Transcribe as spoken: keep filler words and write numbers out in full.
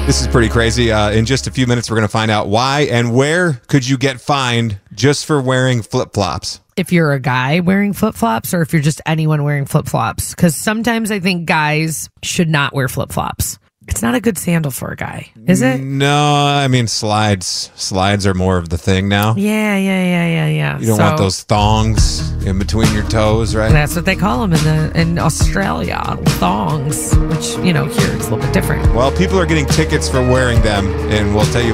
This is pretty crazy. Uh, in just a few minutes, we're going to find out why and where could you get fined just for wearing flip-flops. If you're a guy wearing flip-flops or if you're just anyone wearing flip-flops. Because sometimes I think guys should not wear flip-flops. It's not a good sandal for a guy, is it? No, I mean, slides. Slides are more of the thing now. Yeah, yeah, yeah, yeah, yeah. You don't so, want those thongs in between your toes, right? That's what they call them in the in Australia, thongs, which, you know, here it's a little bit different. Well, people are getting tickets for wearing them, and we'll tell you